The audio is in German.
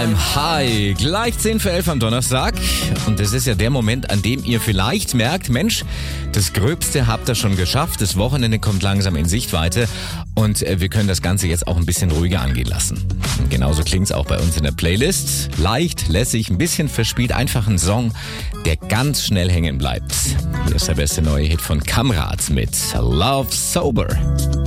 FM. Hi, gleich 10 für 11 am Donnerstag. Und es ist ja der Moment, an dem ihr vielleicht merkt, Mensch, das Gröbste habt ihr schon geschafft. Das Wochenende kommt langsam in Sichtweite. Und wir können das Ganze jetzt auch ein bisschen ruhiger angehen lassen. Und genauso klingt's auch bei uns in der Playlist. Leicht, lässig, ein bisschen verspielt. Einfach ein Song, der ganz schnell hängen bleibt. Hier ist der beste neue Hit von Kamrat mit Love Sober.